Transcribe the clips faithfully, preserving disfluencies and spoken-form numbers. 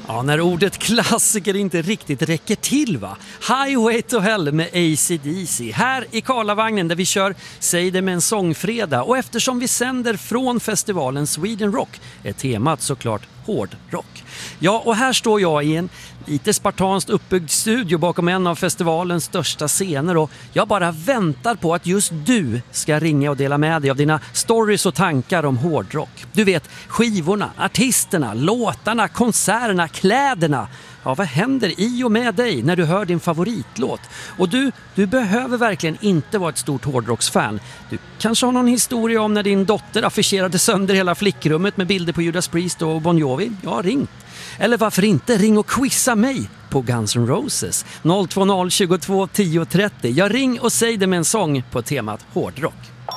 Ja, när ordet klassiker inte riktigt räcker till, va? Highway to Hell med A C D C. Här i Karlavagnen där vi kör Säg det med en sångfredag. Och eftersom vi sänder från festivalen Sweden Rock är temat såklart hårdrock. Ja, och här står jag i en lite spartanskt uppbyggd studio bakom en av festivalens största scener och jag bara väntar på att just du ska ringa och dela med dig av dina stories och tankar om hårdrock. Du vet, skivorna, artisterna, låtarna, konserterna, kläderna. Ja, vad händer i och med dig när du hör din favoritlåt? Och du, du behöver verkligen inte vara ett stort hårdrocksfan. Du kanske har någon historia om när din dotter affischerade sönder hela flickrummet med bilder på Judas Priest och Bon Jovi. Ja, ring. Eller varför inte ring och quizza mig på Guns N' Roses noll två noll tjugotvå tio trettio. Jag ring och säg det med en sång på temat hårdrock.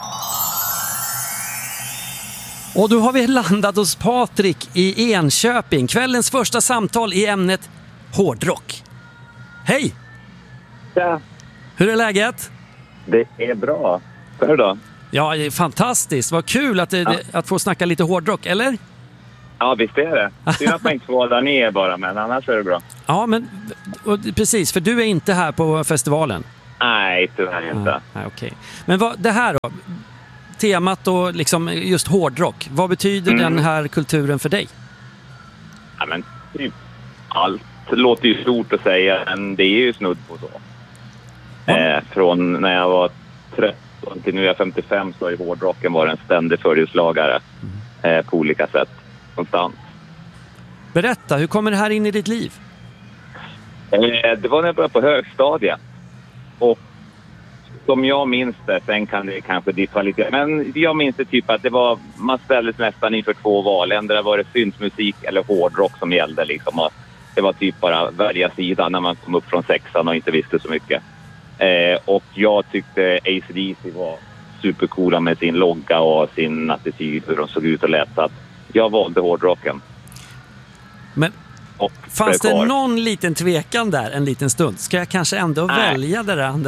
Och då har vi landat hos Patrik i Enköping. Kvällens första samtal i ämnet hårdrock. Hej! Ja. Hur är läget? Det är bra. Hur då? Ja, det är fantastiskt. Vad kul att, det, ja. att få snacka lite hårdrock, eller? Ja, visst är det. Det är att man inte får vara där nere bara, men annars är det bra. Ja, men och, precis, för du är inte här på festivalen. Nej, tyvärr inte. Nej, nej, okej. Men vad, det här då? Temat och liksom just hårdrock. Vad betyder mm. den här kulturen för dig? Ja, men typ allt låter ju stort att säga, men det är ju snudd på så. Eh, från när jag var tretton till nu är jag femtiofem så har ju hårdrocken varit en ständig följeslagare mm. eh, på olika sätt. Konstant. Berätta, hur kommer det här in i ditt liv? Eh, det var när jag började på högstadiet. Och som jag minns det, sen kan det kanske diffa lite. Men jag minns det typ att det var, man ställdes nästan inför två val. Ändå var det syntmusik eller hårdrock som gällde liksom. Och det var typ bara välja sida när man kom upp från sexan och inte visste så mycket. Eh, och jag tyckte A C D C var supercoola med sin logga och sin attityd, hur de såg ut och lät. Så att jag valde hårdrocken. Men och fanns det kvar. Någon liten tvekan där en liten stund? Ska jag kanske ändå Nej. välja det där andra?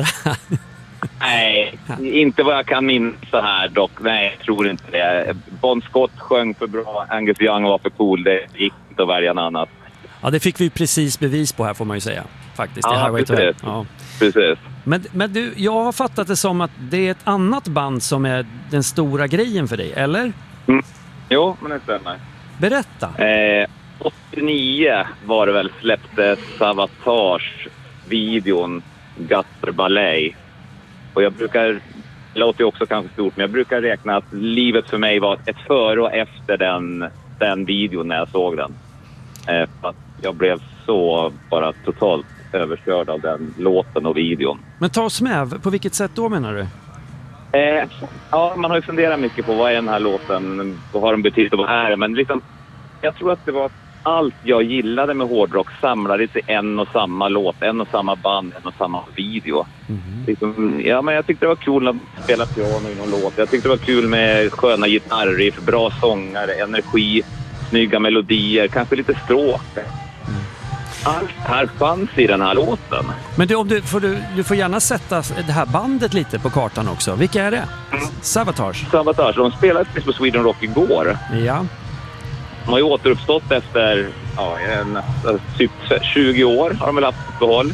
Nej, inte vad jag kan minnas så här dock. Nej, jag tror inte det. Bon Scott sjöng för bra, Angus Young var för cool. Det gick inte att välja något annat. Ja, det fick vi precis bevis på här får man ju säga. Faktiskt, ja, Highway to Hell. Ja, precis. Men, men du, jag har fattat det som att det är ett annat band som är den stora grejen för dig, eller? Mm. Jo, men det stämmer. Berätta. Eh, åttionio var det väl släppte Savatage videon Gutter Ballet. Och jag brukar, det låter ju också kanske stort, men jag brukar räkna att livet för mig var ett före och efter den, den videon när jag såg den. Eh, för att jag blev så bara totalt överkörd av den låten och videon. Men ta oss med, på vilket sätt då menar du? Eh, ja, man har ju funderat mycket på vad är den här låten, vad har den betytt och vad är det, men liksom, jag tror att det var allt jag gillade med hårdrock samlades i en och samma låt, en och samma band, en och samma video. Mm-hmm. Liksom, ja, men jag tyckte det var kul att spela piano i någon låt. Jag tyckte det var kul med sköna gitarriff, bra sångare, energi, snygga melodier, kanske lite stråk. Mm. Allt här fanns i den här låten. Men du, om du, får du, du får gärna sätta det här bandet lite på kartan också. Vilka är det? Mm. Savatage. Savatage, de spelade på Sweden Rock igår. Ja. De har ju återuppstått efter ja, en, typ tjugo år har de väl haft behåll.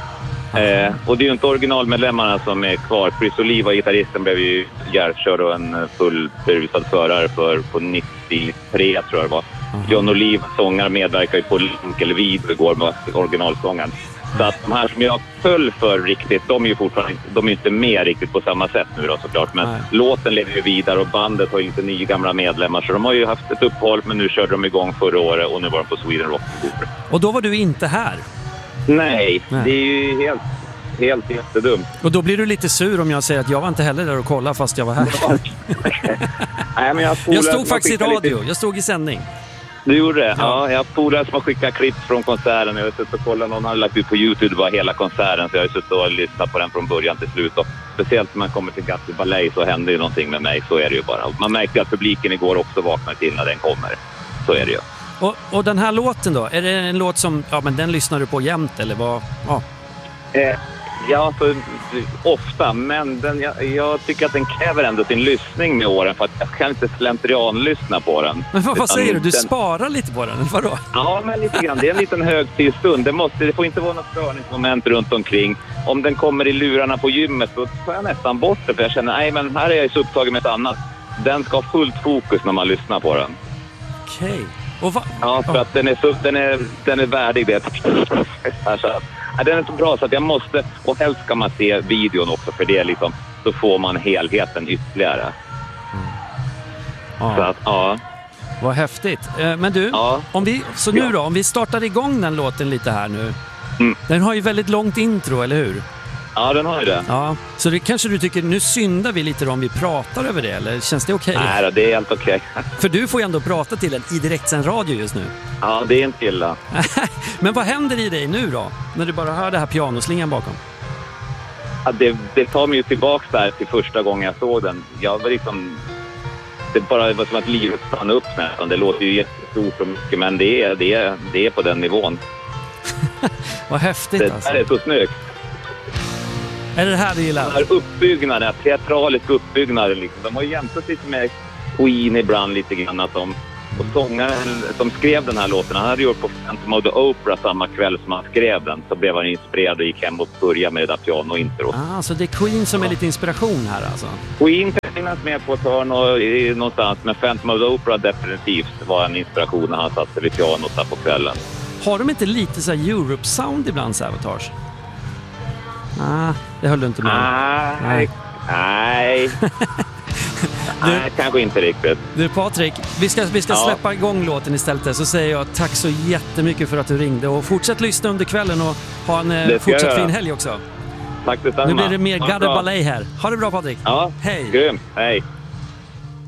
Eh, och det är ju inte originalmedlemmarna som är kvar. Chris Oliva, gitarristen, blev ju hjärtkörd och en full berusad förare för på nittiotre tror jag det var. Mm. John Oliva, sångare, medverkar ju på link eller video igår med originalsången. Så att de här som jag föll för riktigt, de är ju fortfarande de är inte med riktigt på samma sätt nu då såklart. Men Nej. låten lever ju vidare och bandet har ju inte nya gamla medlemmar. Så de har ju haft ett uppehåll, men nu körde de igång förra året och nu var de på Sweden Rock. Och då var du inte här? Nej, Nej. det är ju helt, helt jättedumt. Och då blir du lite sur om jag säger att jag var inte heller där och kollade fast jag var här. Nej, men jag, jag stod faktiskt i radio, lite... jag stod i sändning. Du gjorde det? Ja, ja jag har polare som har skickat klipp från konserten. Jag har suttit och kollat, någon har lagt ut på YouTube var hela konserten. Så jag har suttit och lyssnat på den från början till slut. Och speciellt när man kommer till Gutter Ballet så händer ju någonting med mig. Så är det ju bara. Man märkte att publiken igår också vaknade till när den kommer. Så är det ju. Och, och den här låten då? Är det en låt som, ja men den lyssnar du på jämt eller vad? Ja. Eh, Ja, för, ofta, men den, jag, jag tycker att den kräver ändå sin lyssning med åren för att jag kan inte slentrian-lyssna på den. Men vad, vad säger du? Du den, sparar lite på den, eller vadå? Ja, men lite grann. Det är en liten högtidsstund. Det, måste, det får inte vara något störningsmoment runt omkring. Om den kommer i lurarna på gymmet så tar jag nästan bort det för jag känner, nej men här är jag så upptagen med ett annat. Den ska ha fullt fokus när man lyssnar på den. Okej. Okay. Och va- ja, för att den är, så, den är, den är värdig det. Så att, ja, den är så bra så att jag måste, och helst ska man se videon också för det liksom, så får man helheten ytterligare. Mm. Ja. Så att, ja. Vad häftigt. Men du, ja. om vi, så nu då, om vi startar igång den låten lite här nu. Mm. Den har ju väldigt långt intro, eller hur? Ja, den har ju det. Ja, så det kanske du tycker, nu syndar vi lite då om vi pratar över det, eller känns det okej? Okay? Nej då, det är helt okej. Okay. För du får ju ändå prata till en i direktsänd radio just nu. Ja, det är inte illa. Men vad händer i dig nu då? När du bara hör det här pianoslingan bakom? Ja, det, det tar mig ju tillbaka där till första gången jag såg den. Jag var liksom... Det bara var som att livet stann upp nästan. Det låter ju jättestort och mycket, men det är, det är, det är på den nivån. Vad häftigt det, alltså. Det är så snyggt. Är det det här du gillar? Den här uppbyggnaden, teatralisk uppbyggnad liksom. De har ju jämfört lite med Queen ibland lite grann. Att de, och sångaren som skrev den här låten, han hade gjort på Phantom of the Opera samma kväll som han skrev den. Så blev han inspirerad och gick hem och började med det där piano-intro. Ah, så det är Queen som är lite inspiration här alltså? Queen kan finnas med på ett hörn och i, någonstans, men Phantom of the Opera definitivt var en inspiration när han satt vid pianot där på kvällen. Har de inte lite så här Europe-sound ibland, Savatage? Ah, det höll du inte med. Nej, nej. Nej. Du, nej, kanske inte riktigt. Du Patrik, vi ska, vi ska ja. släppa igång låten istället. Så säger jag tack så jättemycket för att du ringde. Och fortsätt lyssna under kvällen och ha en eh, fortsatt fin helg också. Tack detsamma. Nu blir det mer Gade Ballet här. Ha det bra Patrik. Ja, hej. Grymt. Hej.